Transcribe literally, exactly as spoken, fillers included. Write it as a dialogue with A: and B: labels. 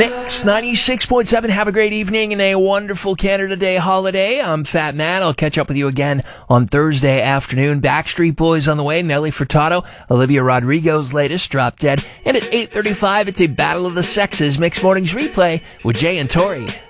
A: Mix ninety-six point seven. Have a great evening and a wonderful Canada Day holiday. I'm Fat Matt. I'll catch up with you again on Thursday afternoon. Backstreet Boys on the way. Nelly Furtado, Olivia Rodrigo's latest, Drop Dead. And at eight thirty-five, it's a Battle of the Sexes. Mix Mornings replay with Jay and Tori.